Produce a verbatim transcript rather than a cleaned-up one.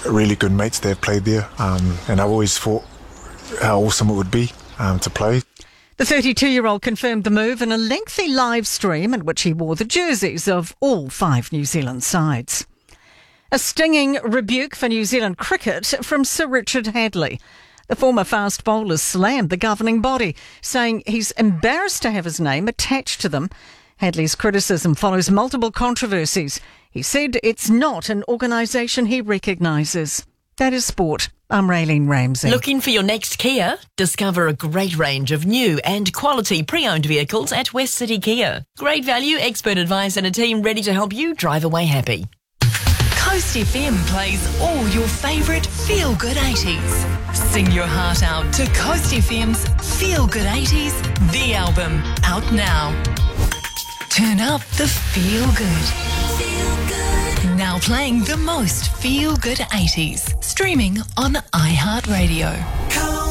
really good mates that have played there, um, and I've always thought how awesome it would be um, to play. The thirty-two-year-old confirmed the move in a lengthy live stream in which he wore the jerseys of all five New Zealand sides. A stinging rebuke for New Zealand cricket from Sir Richard Hadlee. The former fast bowler slammed the governing body, saying he's embarrassed to have his name attached to them. Hadlee's criticism follows multiple controversies. He said it's not an organisation he recognises. That is sport. I'm Raylene Ramsey. Looking for your next Kia? Discover a great range of new and quality pre-owned vehicles at West City Kia. Great value, expert advice and a team ready to help you drive away happy. Coast F M plays all your favourite feel-good eighties. Sing your heart out to Coast F M's Feel Good eighties, the album, out now. Turn up the feel good. Feel good. Now playing the most feel good eighties. Streaming on iHeartRadio.